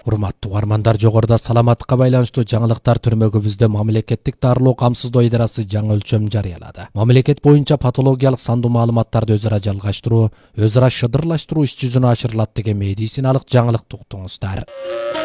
Урматтуу угармандар, жогоруда саламаттыкка байланыштуу жаңылыктар. Түрмөгүбүздө мамлекеттик дарылоо камсыздоо идарасы жаңы өлчөм жарыялады. Мамлекет боюнча патологиялык сандуу маалыматтарды өзара жалгаштыруу, өзара шыдырлаштыруу иш жүзүнө ашырылат деген медициналык жаңылыкты уктуңуздар.